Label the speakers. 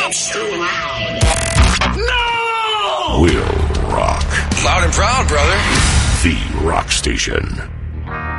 Speaker 1: It's too loud.
Speaker 2: No! Will rock.
Speaker 3: Loud and proud, brother.
Speaker 2: The Rock Station.